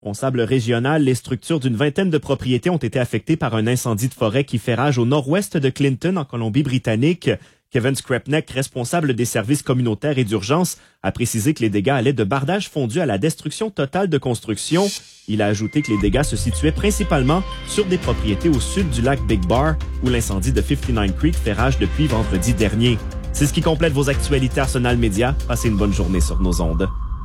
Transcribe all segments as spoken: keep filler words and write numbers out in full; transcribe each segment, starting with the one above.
Responsable régional, les structures d'une vingtaine de propriétés ont été affectées par un incendie de forêt qui fait rage au nord-ouest de Clinton, en Colombie-Britannique. Kevin Skrepnek, responsable des services communautaires et d'urgence, a précisé que les dégâts allaient de bardage fondu à la destruction totale de construction. Il a ajouté que les dégâts se situaient principalement sur des propriétés au sud du lac Big Bar, où l'incendie de cinquante-neuf Creek fait rage depuis vendredi dernier. C'est ce qui complète vos actualités Arsenal Média. Passez une bonne journée sur nos ondes.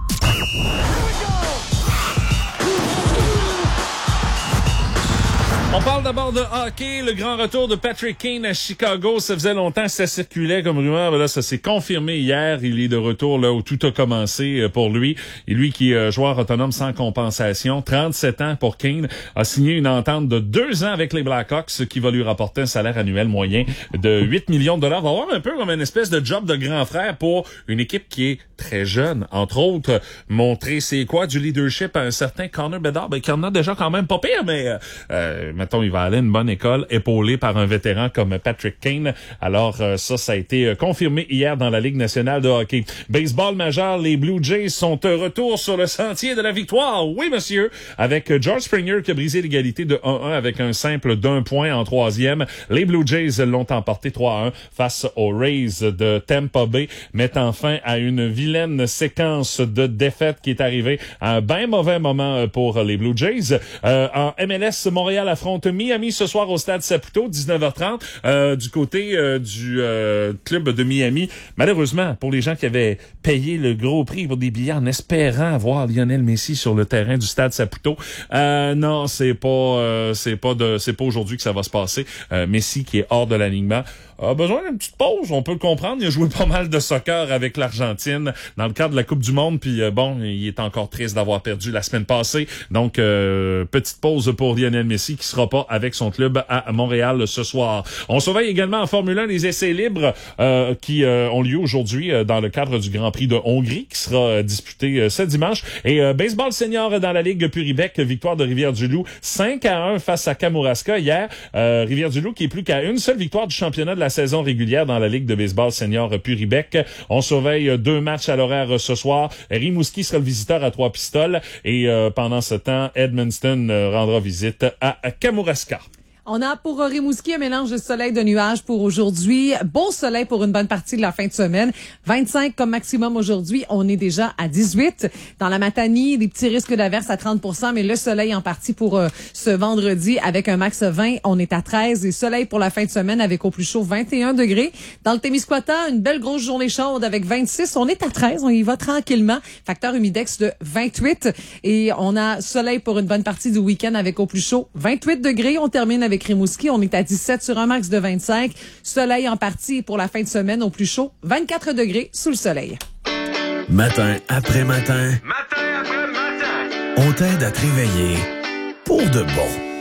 On parle d'abord de hockey, le grand retour de Patrick Kane à Chicago. Ça faisait longtemps que ça circulait comme rumeur, mais là, ça s'est confirmé hier. Il est de retour là où tout a commencé pour lui. Et lui qui est joueur autonome sans compensation, trente-sept ans pour Kane, a signé une entente de deux ans avec les Blackhawks, ce qui va lui rapporter un salaire annuel moyen de huit millions de dollars. Va avoir un peu comme une espèce de job de grand frère pour une équipe qui est très jeune. Entre autres, montrer c'est quoi du leadership à un certain Connor Bedard, ben, qui en a déjà quand même pas pire, mais euh, mettons, il va aller à une bonne école, épaulé par un vétéran comme Patrick Kane. Alors, euh, ça, ça a été confirmé hier dans la Ligue nationale de hockey. Baseball majeur, les Blue Jays sont de retour sur le sentier de la victoire. Oui, monsieur. Avec George Springer qui a brisé l'égalité de un un avec un simple d'un point en troisième. Les Blue Jays l'ont emporté trois à un face aux Rays de Tampa Bay, mettant fin à une vilaine séquence de défaites qui est arrivée à un bien mauvais moment pour les Blue Jays. Euh, en M L S, Montréal affronte Miami ce soir au stade Saputo, dix-neuf heures trente, euh, du côté euh, du euh, club de Miami. Malheureusement, pour les gens qui avaient payé le gros prix pour des billets en espérant voir Lionel Messi sur le terrain du stade Saputo, euh, non, c'est pas, euh, c'est pas de, c'est pas aujourd'hui que ça va se passer. Euh, Messi qui est hors de l'alignement a besoin d'une petite pause, on peut le comprendre. Il a joué pas mal de soccer avec l'Argentine dans le cadre de la Coupe du Monde, puis euh, bon, il est encore triste d'avoir perdu la semaine passée. Donc, euh, petite pause pour Lionel Messi qui sera pas avec son club à Montréal ce soir. On surveille également en Formule un les essais libres euh, qui euh, ont lieu aujourd'hui euh, dans le cadre du Grand Prix de Hongrie qui sera euh, disputé euh, ce dimanche. Et euh, baseball senior dans la Ligue Puribec, victoire de Rivière-du-Loup cinq à un face à Kamouraska hier. Euh, Rivière-du-Loup qui est plus qu'à une seule victoire du championnat de la saison régulière dans la Ligue de baseball senior Puribec. On surveille deux matchs à l'horaire ce soir. Rimouski sera le visiteur à Trois-Pistoles et euh, pendant ce temps, Edmundston euh, rendra visite à, à Kamouraska. On a pour Rimouski un mélange de soleil et de nuages pour aujourd'hui. Beau soleil pour une bonne partie de la fin de semaine. vingt-cinq comme maximum aujourd'hui. On est déjà à dix-huit. Dans la Matanie, des petits risques d'averse à trente pour cent, mais le soleil en partie pour euh, ce vendredi avec un max vingt. On est à treize et soleil pour la fin de semaine avec au plus chaud vingt et un degrés. Dans le Témiscouata, une belle grosse journée chaude avec vingt-six. On est à treize. On y va tranquillement. Facteur humidex de vingt-huit. Et on a soleil pour une bonne partie du week-end avec au plus chaud vingt-huit degrés. On termine avec Rimouski, on est à dix-sept sur un max de vingt-cinq. Soleil en partie pour la fin de semaine au plus chaud, vingt-quatre degrés sous le soleil. Matin après matin. Matin après matin. On t'aide à te réveiller pour de bon.